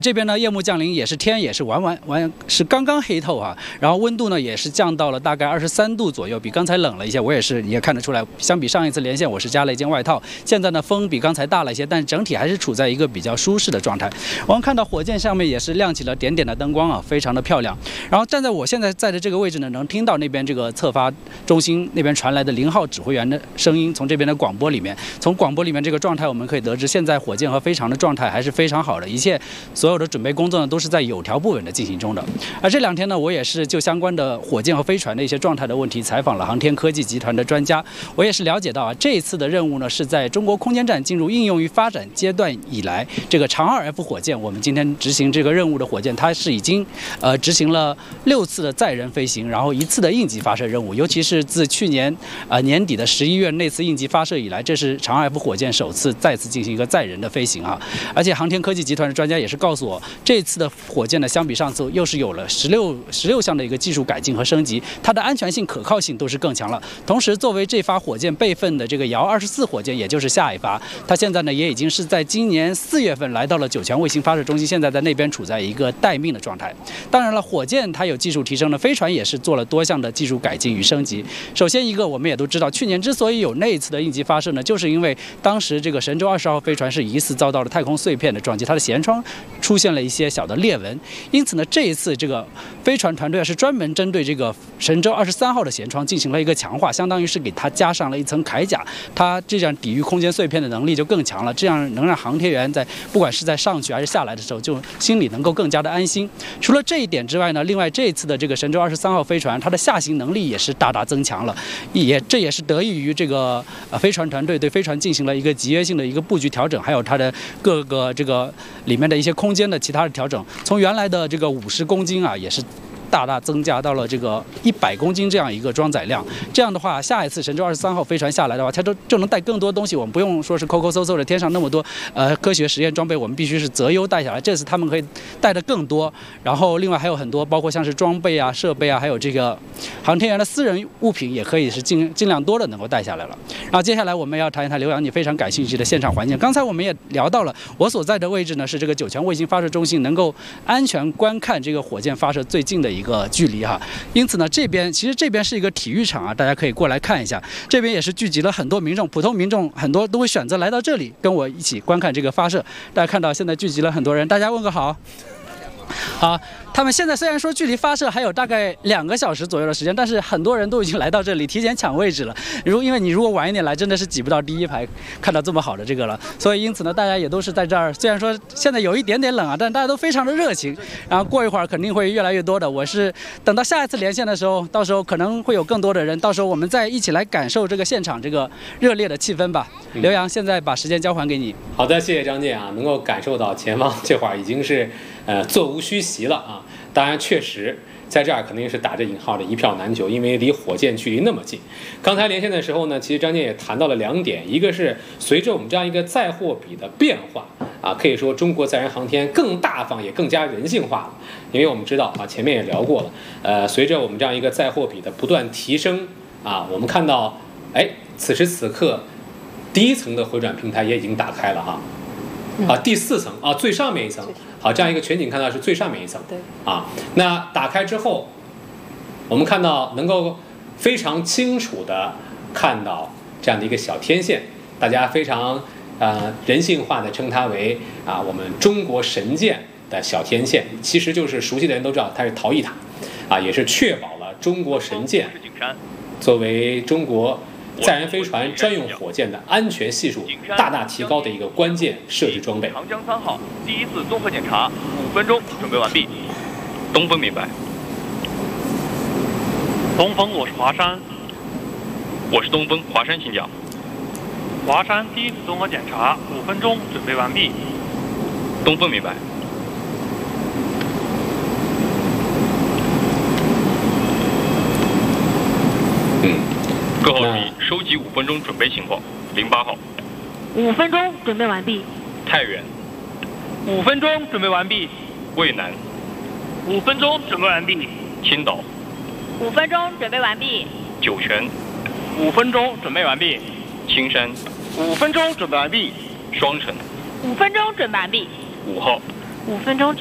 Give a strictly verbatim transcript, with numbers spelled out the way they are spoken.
这边呢，夜幕降临，也是天也是完完完是刚刚黑透啊，然后温度呢也是降到了大概二十三度左右，比刚才冷了一些。我也是也看得出来，相比上一次连线，我是加了一件外套。现在呢，风比刚才大了一些，但整体还是处在一个比较舒适的状态。我们看到火箭上面也是亮起了点点的灯光啊，非常的漂亮。然后站在我现在在的这个位置呢，能听到那边这个侧发中心那边传来的零号指挥员的声音，从这边的广播里面，从广播里面这个状态，我们可以得知，现在火箭和飞船的状态还是非常好的，一切所有的准备工作呢都是在有条不紊的进行中的。而这两天呢，我也是就相关的火箭和飞船的一些状态的问题，采访了航天科技集团的专家。我也是了解到啊，这一次的任务呢是在中国空间站进入应用于发展阶段以来，这个长二 F 火箭，我们今天执行这个任务的火箭，它是已经呃执行了六次的载人飞行，然后一次的应急发射任务。尤其是自去年呃年底的十一月那次应急发射以来，这是长二 F 火箭首次再次进行一个载人的飞行啊。而且航天科技集团的专家也是告诉我，这次的火箭呢，相比上次又是有了十六十六项的一个技术改进和升级，它的安全性、可靠性都是更强了。同时，作为这发火箭备份的这个遥二十四火箭，也就是下一发，它现在呢也已经是在今年四月份来到了酒泉卫星发射中心，现在在那边处在一个待命的状态。当然了，火箭它有技术提升的，飞船也是做了多项的技术改进与升级。首先一个，我们也都知道，去年之所以有那一次的应急发射呢，就是因为当时这个神舟二十号飞船是疑似遭到了太空碎片的撞击，它的舷窗出现了一些小的裂纹，因此呢，这一次这个飞船团队是专门针对这个神舟二十三号的舷窗进行了一个强化，相当于是给它加上了一层铠甲，它这样抵御空间碎片的能力就更强了，这样能让航天员在不管是在上去还是下来的时候，就心里能够更加的安心。除了这一点之外呢，另外这一次的这个神舟二十三号飞船，它的下行能力也是大大增强了，也这也是得益于这个呃飞船团队对飞船进行了一个集约性的一个布局调整，还有它的各个这个里面的一些空间的其他的调整，从原来的这个五十公斤啊，也是大大增加到了这个一百公斤这样一个装载量。这样的话，下一次神舟二十三号飞船下来的话，它都就能带更多东西。我们不用说是抠抠搜搜的天上那么多呃科学实验装备，我们必须是择优带下来。这次他们可以带的更多，然后另外还有很多，包括像是装备啊、设备啊，还有这个航天员的私人物品，也可以是尽尽量多的能够带下来了。然后接下来我们要谈一谈刘洋你非常感兴趣的现场环境。刚才我们也聊到了，我所在的位置呢是这个酒泉卫星发射中心，能够安全观看这个火箭发射最近的一个距离哈。因此呢，这边其实这边是一个体育场啊，大家可以过来看一下。这边也是聚集了很多民众，普通民众很多都会选择来到这里跟我一起观看这个发射。大家看到现在聚集了很多人，大家问个好。好，他们现在虽然说距离发射还有大概两个小时左右的时间，但是很多人都已经来到这里提前抢位置了。如因为你如果晚一点来，真的是挤不到第一排看到这么好的这个了。所以因此呢，大家也都是在这儿。虽然说现在有一点点冷啊，但大家都非常的热情。然后过一会儿肯定会越来越多的。我是等到下一次连线的时候，到时候可能会有更多的人，到时候我们再一起来感受这个现场这个热烈的气氛吧。嗯、刘洋，现在把时间交还给你。 好的，谢谢张健啊，能够感受到前方这会儿已经是呃座无虚席了啊。当然，确实在这儿肯定是打着引号的一票难求，因为离火箭距离那么近。刚才连线的时候呢，其实张健也谈到了两点，一个是随着我们这样一个载货比的变化啊，可以说中国载人航天更大方也更加人性化了。因为我们知道啊，前面也聊过了，呃，随着我们这样一个载货比的不断提升啊，我们看到，哎，此时此刻，第一层的回转平台也已经打开了哈。啊，第四层啊，最上面一层，好，这样一个全景看到是最上面一层，对，啊，那打开之后，我们看到能够非常清楚的看到这样的一个小天线，大家非常呃人性化的称它为啊我们中国神箭的小天线，其实就是熟悉的人都知道它是逃逸塔，啊，也是确保了中国神箭作为中国载人飞船专用火箭的安全系数大大提高的一个关键设置装备。 长江三号第一次综合检查五分钟准备完毕。东风明白。 东风，我是华山。 我是东风，华山请讲。 华山第一次综合检查五分钟准备完毕。 东风明白。嗯。各号注意，收集五分钟准备情况。零八号， 五分钟准备完毕。 太原， 五分钟准备完毕。 渭南， 五分钟准备完毕。 青岛， 五分钟准备完毕。 酒泉， 五分钟准备完毕。 青山， 五分钟准备完毕。 双城， 五分钟准备完毕。 五号， 五分钟。